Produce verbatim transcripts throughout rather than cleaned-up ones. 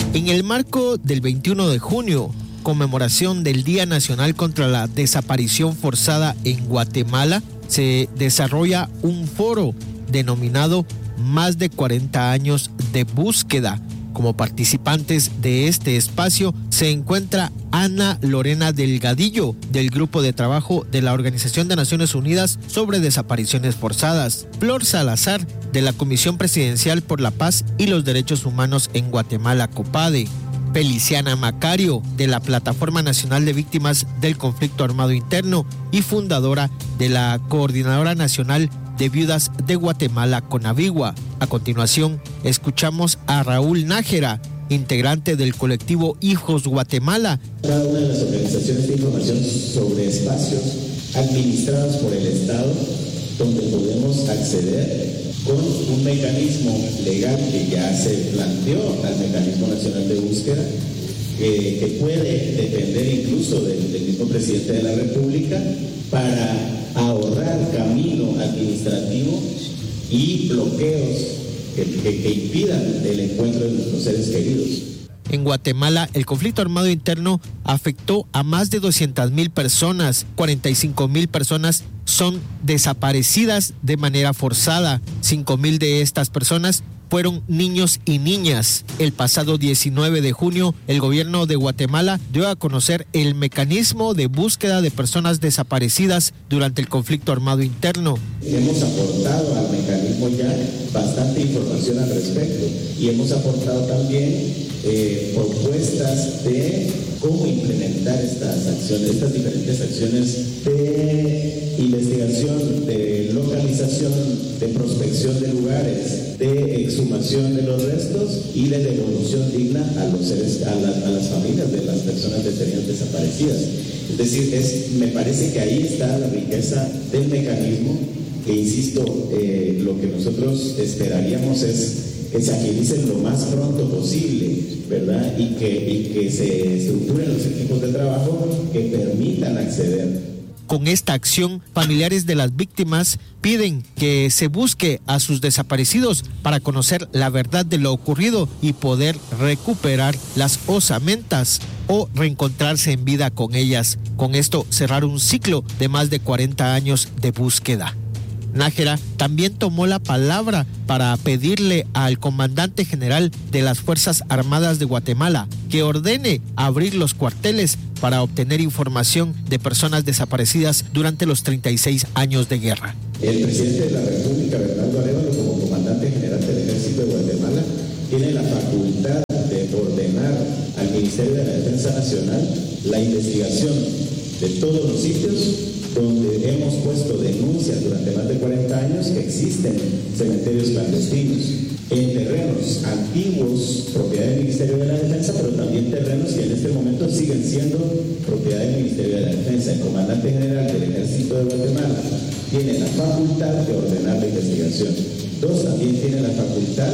En el marco del veintiuno de junio, conmemoración del Día Nacional contra la Desaparición Forzada en Guatemala, se desarrolla un foro denominado Más de cuarenta años de búsqueda. Como participantes de este espacio se encuentra Ana Lorena Delgadillo, del Grupo de Trabajo de la Organización de Naciones Unidas sobre Desapariciones Forzadas, Flor Salazar, de la Comisión Presidencial por la Paz y los Derechos Humanos en Guatemala, COPADE, Feliciana Macario, de la Plataforma Nacional de Víctimas del Conflicto Armado Interno y fundadora de la Coordinadora Nacional de Viudas de Guatemala, CONAVIGUA. A continuación, escuchamos a Raúl Nájera, integrante del colectivo Hijos Guatemala. Cada una de las organizaciones de información sobre espacios administrados por el Estado, donde podemos acceder con un mecanismo legal que ya se planteó al Mecanismo Nacional de Búsqueda, eh, que puede depender incluso del, del mismo presidente de la República, para ahorrar camino administrativo y bloqueos que, que, que impidan el encuentro de nuestros seres queridos. En Guatemala, el conflicto armado interno afectó a más de doscientas mil personas. cuarenta y cinco mil personas son desaparecidas de manera forzada. cinco mil de estas personas fueron niños y niñas. El pasado diecinueve de junio, el gobierno de Guatemala dio a conocer el mecanismo de búsqueda de personas desaparecidas durante el conflicto armado interno. Hemos aportado al mecanismo ya bastante información al respecto y hemos aportado también eh, propuestas de cómo implementar estas acciones, estas diferentes acciones de investigación, de localización, de prospección de lugares, de exhumación de los restos y de devolución digna a los seres, a, la, a las familias de las personas detenidas desaparecidas. Es decir, es, me parece que ahí está la riqueza del mecanismo, que insisto, eh, lo que nosotros esperaríamos es que se agilicen lo más pronto posible, ¿verdad? Y que, y que se estructuren los equipos de trabajo que permitan acceder. Con esta acción, familiares de las víctimas piden que se busque a sus desaparecidos para conocer la verdad de lo ocurrido y poder recuperar las osamentas o reencontrarse en vida con ellas. Con esto, cerrar un ciclo de más de cuarenta años de búsqueda. Nájera también tomó la palabra para pedirle al comandante general de las Fuerzas Armadas de Guatemala que ordene abrir los cuarteles para obtener información de personas desaparecidas durante los treinta y seis años de guerra. El presidente de la República, Bernardo Arévalo, como comandante general del Ejército de Guatemala, tiene la facultad de ordenar al Ministerio de la Defensa Nacional la investigación de todos los sitios donde hemos puesto denuncias durante más de cuarenta años que existen cementerios clandestinos, en terrenos antiguos, propiedad del Ministerio de la Defensa, pero también terrenos que en este momento siguen siendo propiedad del Ministerio de la Defensa. El comandante general del Ejército de Guatemala tiene la facultad de ordenar la investigación. Dos, también tiene la facultad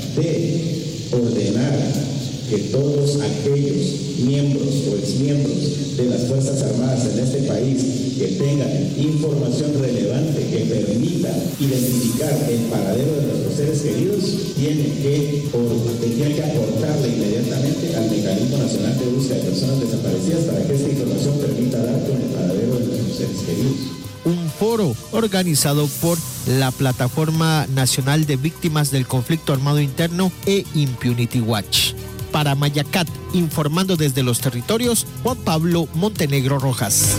de ordenar que todos aquellos miembros o exmiembros de las Fuerzas Armadas en este país que tengan información relevante que permita identificar el paradero de nuestros seres queridos, tienen que, or, tienen que aportarle inmediatamente al Mecanismo Nacional de Búsqueda de Personas Desaparecidas para que esta información permita dar con el paradero de nuestros seres queridos. Un foro organizado por la Plataforma Nacional de Víctimas del Conflicto Armado Interno e Impunity Watch. Para Mayacat, informando desde los territorios, Juan Pablo Montenegro Rojas.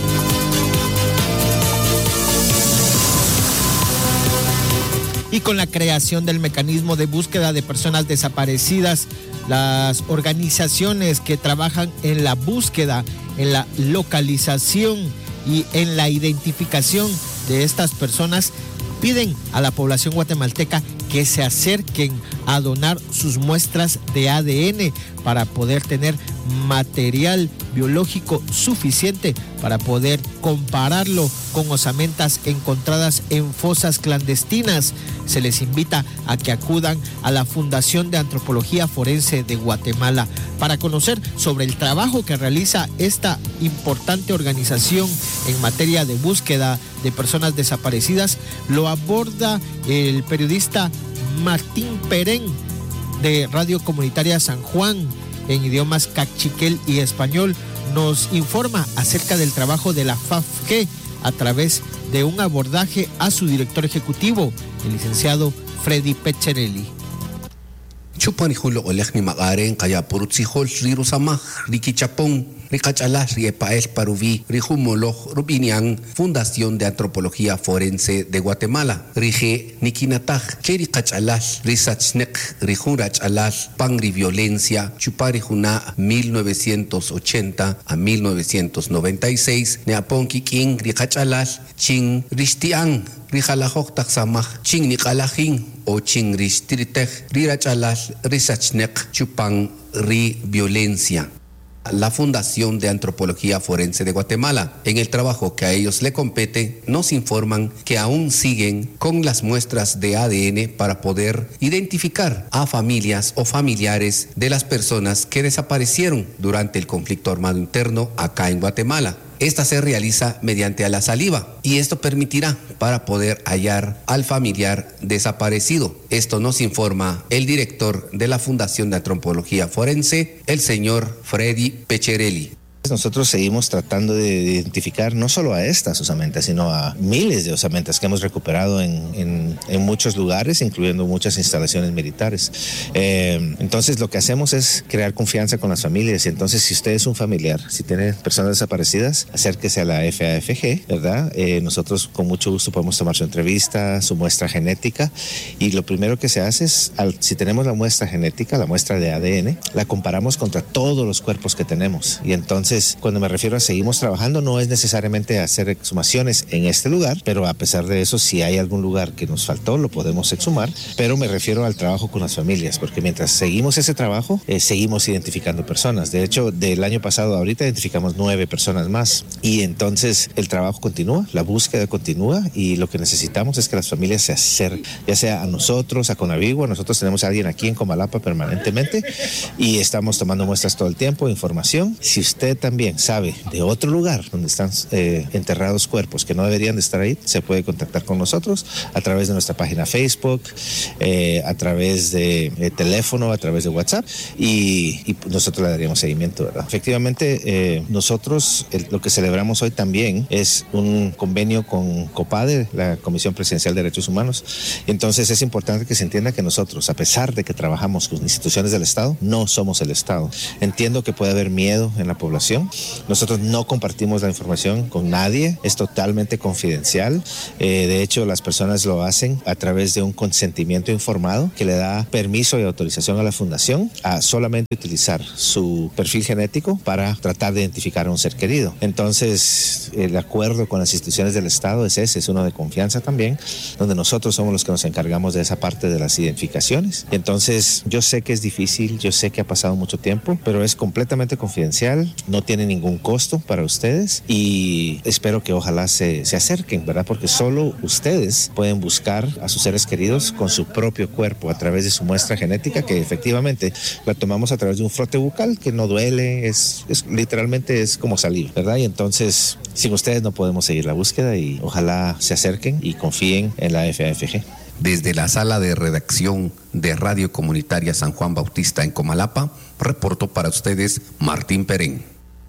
Y con la creación del mecanismo de búsqueda de personas desaparecidas, las organizaciones que trabajan en la búsqueda, en la localización y en la identificación de estas personas piden a la población guatemalteca que se acerquen a donar sus muestras de A D N para poder tener material biológico suficiente para poder compararlo con osamentas encontradas en fosas clandestinas. Se les invita a que acudan a la Fundación de Antropología Forense de Guatemala para conocer sobre el trabajo que realiza esta importante organización en materia de búsqueda de personas desaparecidas. Lo aborda el periodista Martín Perén de Radio Comunitaria San Juan en idiomas cachiquel y español, nos informa acerca del trabajo de la F A F G a través de un abordaje a su director ejecutivo, el licenciado Freddy Pecherelli. Chupani hulo oleh ni magaren kaya purutsihol riru sama riki chapong rikachala riepael paruvi rijumoloh rubinian Fundación de Antropología Forense de Guatemala rige nikinatah keri kachala risachnek rijurachala pangri violencia chupari juna mil novecientos ochenta a mil novecientos noventa y seis neaponki king rikachala ching ristian rijalajok taksamah ching nikalajin o ching ristritej rirachalal risachnek chupang ri violencia. La Fundación de Antropología Forense de Guatemala, en el trabajo que a ellos le compete, nos informan que aún siguen con las muestras de A D N para poder identificar a familias o familiares de las personas que desaparecieron durante el conflicto armado interno acá en Guatemala. Esta se realiza mediante a la saliva y esto permitirá para poder hallar al familiar desaparecido. Esto nos informa el director de la Fundación de Antropología Forense, el señor Freddy Pecherelli. Nosotros seguimos tratando de identificar no solo a estas osamentas, sino a miles de osamentas que hemos recuperado en, en, en muchos lugares, incluyendo muchas instalaciones militares. Eh, entonces lo que hacemos es crear confianza con las familias. Y entonces si usted es un familiar, si tiene personas desaparecidas, acérquese a la F A F G, ¿verdad? Eh, nosotros con mucho gusto podemos tomar su entrevista, su muestra genética. Y lo primero que se hace es, al, si tenemos la muestra genética, la muestra de A D N, la comparamos contra todos los cuerpos que tenemos. Y entonces Entonces, cuando me refiero a seguimos trabajando, no es necesariamente hacer exhumaciones en este lugar, pero a pesar de eso, si hay algún lugar que nos faltó, lo podemos exhumar, pero me refiero al trabajo con las familias, porque mientras seguimos ese trabajo, eh, seguimos identificando personas. De hecho, del año pasado a ahorita identificamos nueve personas más, y entonces el trabajo continúa, la búsqueda continúa, y lo que necesitamos es que las familias se acerquen, ya sea a nosotros, a Conavigua. Nosotros tenemos a alguien aquí en Comalapa permanentemente, y estamos tomando muestras todo el tiempo, información. Si usted también sabe de otro lugar donde están eh, enterrados cuerpos que no deberían de estar ahí, se puede contactar con nosotros a través de nuestra página Facebook, eh, a través de eh, teléfono, a través de WhatsApp, y, y nosotros le daríamos seguimiento, ¿verdad? Efectivamente, eh, nosotros el, lo que celebramos hoy también es un convenio con COPADE, la Comisión Presidencial de Derechos Humanos. Entonces es importante que se entienda que nosotros, a pesar de que trabajamos con instituciones del Estado, no somos el Estado. Entiendo que puede haber miedo en la población. Nosotros no compartimos la información con nadie, es totalmente confidencial. Eh, de hecho, las personas lo hacen a través de un consentimiento informado que le da permiso y autorización a la fundación a solamente utilizar su perfil genético para tratar de identificar a un ser querido. Entonces, el acuerdo con las instituciones del Estado es ese, es uno de confianza también, donde nosotros somos los que nos encargamos de esa parte de las identificaciones. Entonces, yo sé que es difícil, yo sé que ha pasado mucho tiempo, pero es completamente confidencial, no tiene ningún costo para ustedes, y espero que ojalá se, se acerquen, ¿verdad? Porque solo ustedes pueden buscar a sus seres queridos con su propio cuerpo a través de su muestra genética, que efectivamente la tomamos a través de un frote bucal que no duele, es, es literalmente es como salir, ¿verdad? Y entonces sin ustedes no podemos seguir la búsqueda, y ojalá se acerquen y confíen en la F A F G. Desde la sala de redacción de Radio Comunitaria San Juan Bautista en Comalapa, reportó para ustedes Martín Perén.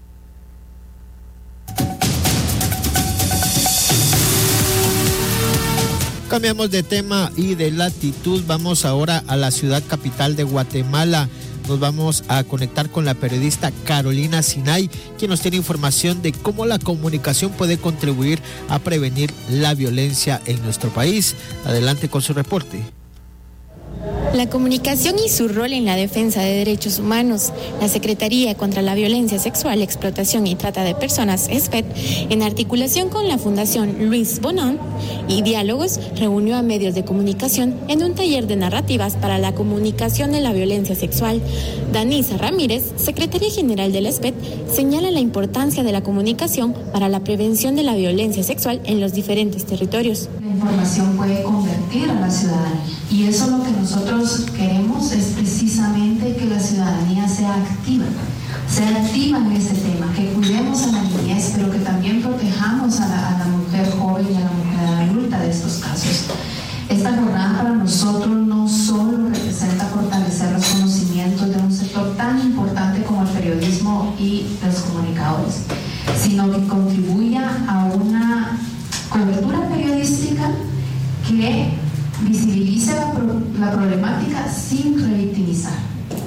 Cambiamos de tema y de latitud. Vamos ahora a la ciudad capital de Guatemala. Nos vamos a conectar con la periodista Carolina Sinay, quien nos tiene información de cómo la comunicación puede contribuir a prevenir la violencia en nuestro país. Adelante con su reporte. La comunicación y su rol en la defensa de derechos humanos. La Secretaría contra la Violencia Sexual, Explotación y Trata de Personas, S P E T, en articulación con la Fundación Luis Bonon y Diálogos, reunió a medios de comunicación en un taller de narrativas para la comunicación de la violencia sexual. Danisa Ramírez, secretaria general del S P E T, señala la importancia de la comunicación para la prevención de la violencia sexual en los diferentes territorios. La información puede convertir a la ciudadanía, y eso es lo que nosotros queremos, es precisamente que la ciudadanía sea activa, sea activa en este tema, que cuidemos a la niñez, pero que también protejamos a la, a la mujer joven y a la mujer adulta de estos casos. Esta jornada para nosotros no solo representa fortalecer los conocimientos de un sector tan importante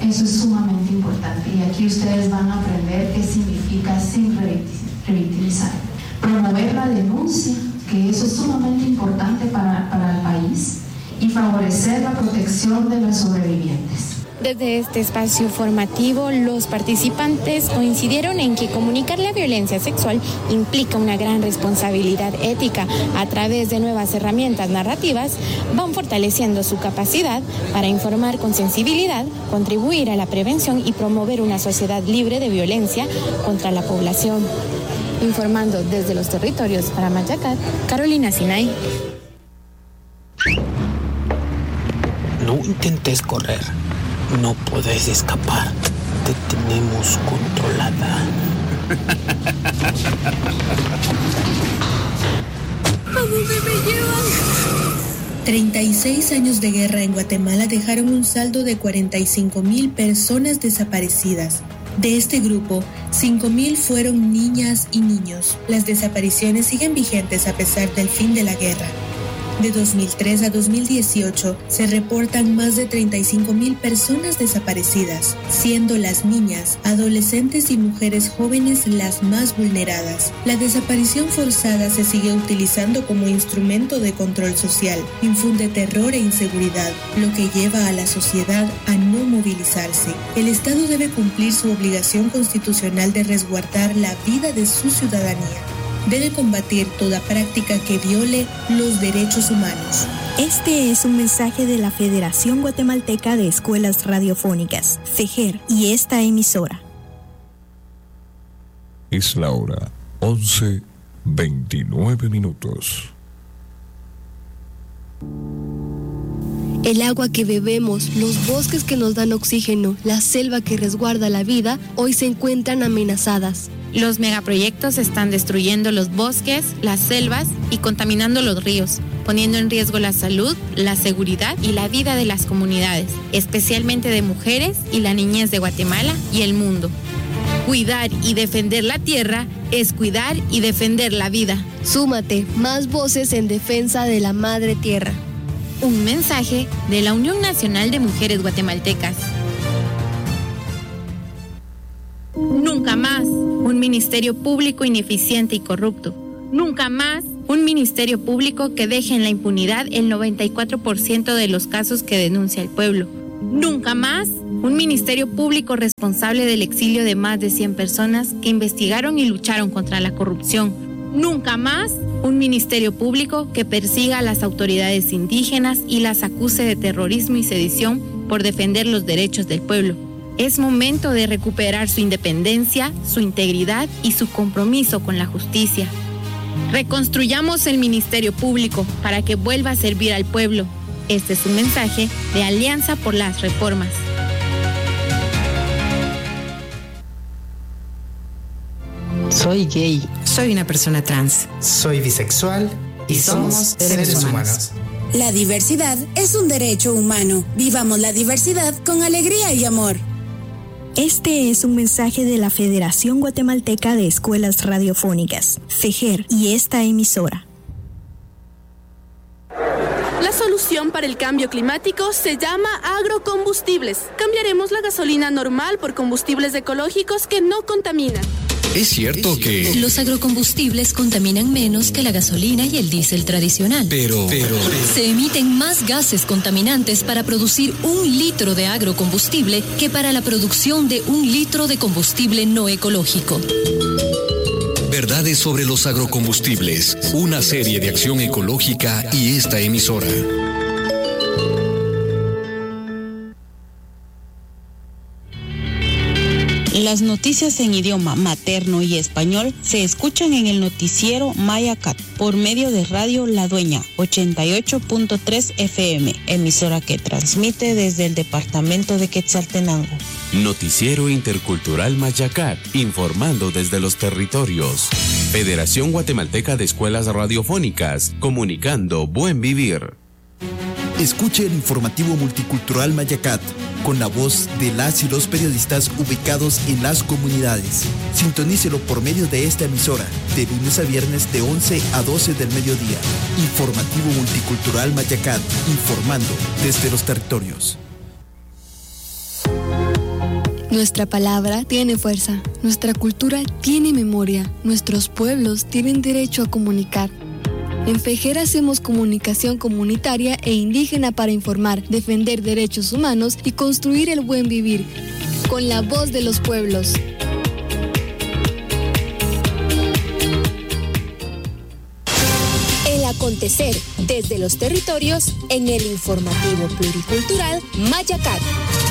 Eso es sumamente importante y aquí ustedes van a aprender qué significa sin revictimizar. Promover la denuncia, que eso es sumamente importante para, para el país, y favorecer la protección de los sobrevivientes. Desde este espacio formativo, los participantes coincidieron en que comunicar la violencia sexual implica una gran responsabilidad ética. A través de nuevas herramientas narrativas, van fortaleciendo su capacidad para informar con sensibilidad, contribuir a la prevención y promover una sociedad libre de violencia contra la población. Informando desde los territorios para Mayacat, Carolina Sinay. No intentes correr. No podés escapar. Te tenemos controlada. ¿A dónde me llevan? treinta y seis años de guerra en Guatemala dejaron un saldo de cuarenta y cinco mil personas desaparecidas. De este grupo, cinco mil fueron niñas y niños. Las desapariciones siguen vigentes a pesar del fin de la guerra. De dos mil tres a dos mil dieciocho se reportan más de treinta y cinco mil personas desaparecidas, siendo las niñas, adolescentes y mujeres jóvenes las más vulneradas. La desaparición forzada se sigue utilizando como instrumento de control social, infunde terror e inseguridad, lo que lleva a la sociedad a no movilizarse. El Estado debe cumplir su obligación constitucional de resguardar la vida de su ciudadanía. Debe combatir toda práctica que viole los derechos humanos. Este es un mensaje de la Federación Guatemalteca de Escuelas Radiofónicas, FEJER, y esta emisora. Es la hora once veintinueve minutos. El agua que bebemos, los bosques que nos dan oxígeno, la selva que resguarda la vida, hoy se encuentran amenazadas. Los megaproyectos están destruyendo los bosques, las selvas y contaminando los ríos, poniendo en riesgo la salud, la seguridad y la vida de las comunidades, especialmente de mujeres y la niñez de Guatemala y el mundo. Cuidar y defender la tierra es cuidar y defender la vida. Súmate, más voces en defensa de la madre tierra. Un mensaje de la Unión Nacional de Mujeres Guatemaltecas. Nunca más un ministerio público ineficiente y corrupto. Nunca más un ministerio público que deje en la impunidad el noventa y cuatro por ciento de los casos que denuncia el pueblo. Nunca más un ministerio público responsable del exilio de más de cien personas que investigaron y lucharon contra la corrupción. Nunca más un ministerio público que persiga a las autoridades indígenas y las acuse de terrorismo y sedición por defender los derechos del pueblo. Es momento de recuperar su independencia, su integridad y su compromiso con la justicia. Reconstruyamos el Ministerio Público para que vuelva a servir al pueblo. Este es un mensaje de Alianza por las Reformas. Soy gay. Soy una persona trans. Soy bisexual y, y somos, somos seres humanos. humanos. La diversidad es un derecho humano. Vivamos la diversidad con alegría y amor. Este es un mensaje de la Federación Guatemalteca de Escuelas Radiofónicas, FEJER, y esta emisora. La solución para el cambio climático se llama agrocombustibles. Cambiaremos la gasolina normal por combustibles ecológicos que no contaminan. Es cierto que los agrocombustibles contaminan menos que la gasolina y el diésel tradicional. Pero, pero, se emiten más gases contaminantes para producir un litro de agrocombustible que para la producción de un litro de combustible no ecológico. Verdades sobre los agrocombustibles, una serie de acción ecológica y esta emisora. Las noticias en idioma materno y español se escuchan en el noticiero Mayacat por medio de Radio La Dueña ochenta y ocho punto tres F M, emisora que transmite desde el departamento de Quetzaltenango. Noticiero Intercultural Mayacat, informando desde los territorios. Federación Guatemalteca de Escuelas Radiofónicas, comunicando buen vivir. Escuche el informativo multicultural Mayacat, con la voz de las y los periodistas ubicados en las comunidades. Sintonícelo por medio de esta emisora, de lunes a viernes de once a doce del mediodía. Informativo multicultural Mayacat, informando desde los territorios. Nuestra palabra tiene fuerza, nuestra cultura tiene memoria, nuestros pueblos tienen derecho a comunicar. En FEJER hacemos comunicación comunitaria e indígena para informar, defender derechos humanos y construir el buen vivir, con la voz de los pueblos. El acontecer desde los territorios en el informativo pluricultural Mayacat.